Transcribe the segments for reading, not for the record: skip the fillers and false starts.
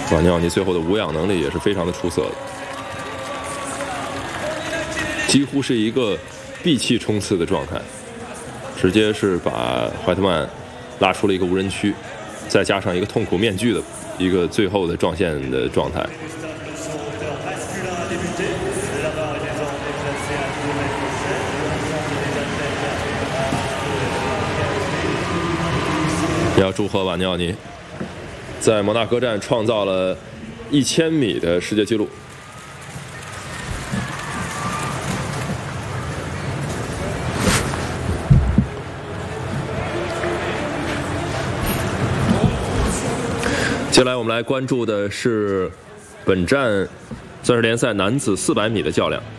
瓦尼奥尼最后的无氧能力也是非常的出色的，几乎是一个闭气冲刺的状态，直接是把怀特曼拉出了一个无人区，再加上一个痛苦面具的一个最后的撞线的状态。也要祝贺瓦尼奥尼在摩纳哥站创造了1000米的世界纪录。接下来我们来关注的是本站钻石联赛男子400米的较量。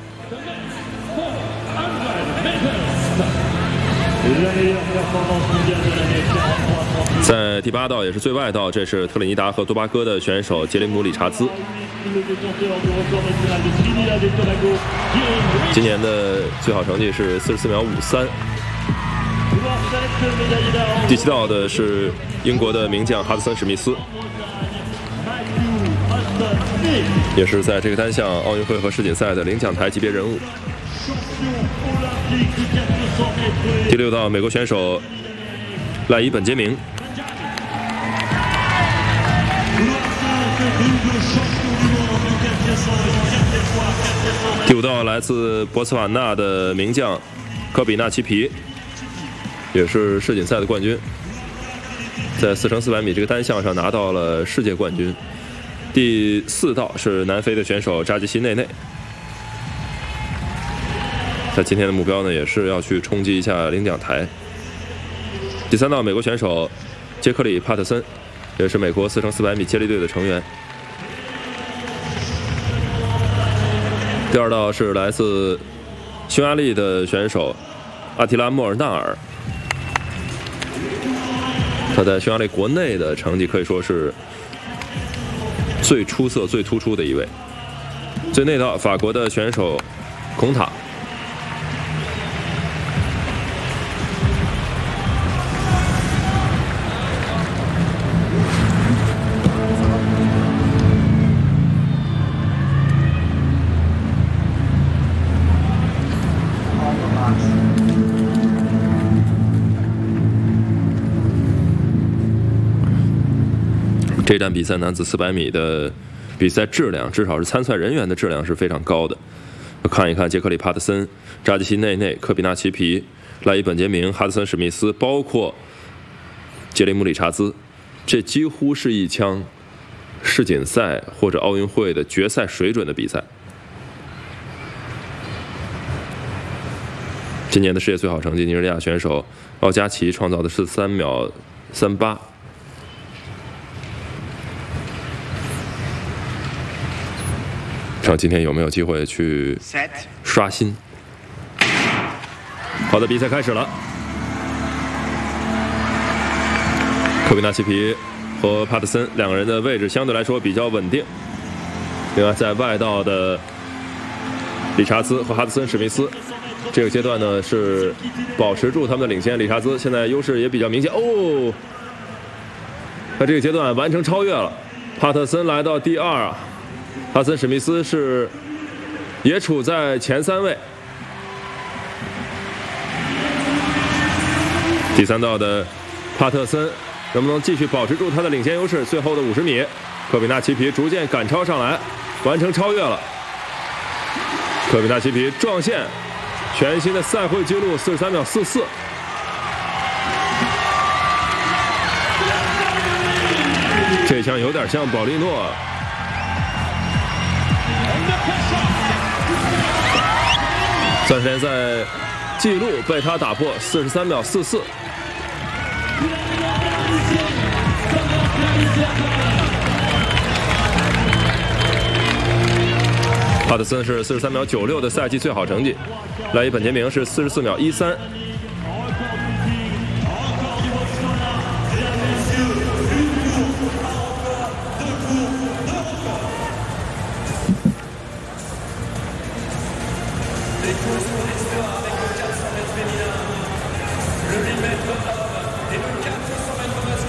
在第8道也是最外道，这是特立尼达和多巴哥的选手杰里姆·理查兹。今年的最好成绩是44秒53。第7道的是英国的名将哈德森·史密斯，也是在这个单项奥运会和世锦赛的领奖台级别人物。第6道美国选手赖伊·本杰明。第5道来自博茨瓦纳的名将科比纳奇皮，也是世锦赛的冠军，在4×400米这个单项上拿到了世界冠军。第4道是南非的选手扎吉西内内，他今天的目标呢也是要去冲击一下领奖台。第3道美国选手杰克里·帕特森，也是美国4×400米接力队的成员。第2道是来自匈牙利的选手阿提拉·莫尔纳尔，他在匈牙利国内的成绩可以说是最出色、最突出的一位。最内道法国的选手孔塔。这站比赛男子400米的比赛质量，至少是参赛人员的质量是非常高的。看一看杰克里·帕特森、扎吉西内内、科比纳奇皮、赖伊·本杰明、哈德森·史密斯，包括杰里姆·理查兹，这几乎是一枪世锦赛或者奥运会的决赛水准的比赛。今年的世界最好成绩，尼日利亚选手奥加奇创造的是3秒38。看今天有没有机会去刷新。好的，比赛开始了。科比纳奇皮和帕特森两个人的位置相对来说比较稳定。另外，在外道的理查兹和哈德森·史密斯，这个阶段呢是保持住他们的领先。理查兹现在优势也比较明显哦，在这个阶段完成超越了。帕特森来到第2啊。哈森·史密斯也处在前3位。第3道的帕特森能不能继续保持住他的领先优势？最后的50米，科比纳奇皮逐渐赶超上来，完成超越了。科比纳奇皮撞线，全新的赛会纪录43秒44。这枪有点像保利诺。钻石联赛纪录被他打破，43秒44。帕特森是43秒96的赛季最好成绩，赖伊·本杰明是44秒13。